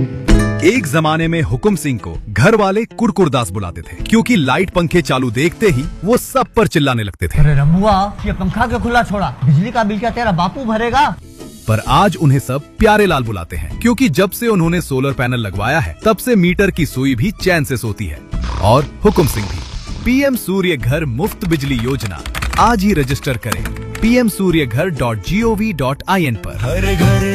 एक जमाने में हुकुम सिंह को घर वाले कुड़कुड़दास बुलाते थे, क्योंकि लाइट पंखे चालू देखते ही वो सब पर चिल्लाने लगते थे। अरे रमुआ, ये पंखा क्यों खुला छोड़ा? बिजली का बिल क्या तेरा बापू भरेगा? पर आज उन्हें सब प्यारे लाल बुलाते हैं, क्योंकि जब से उन्होंने सोलर पैनल लगवाया है तब से मीटर की सुई भी चैन से सोती है। और हुकुम सिंह भी। पीएम सूर्य घर मुफ्त बिजली योजना आज ही रजिस्टर करें pmsuryaghar.gov.in पर। हर घर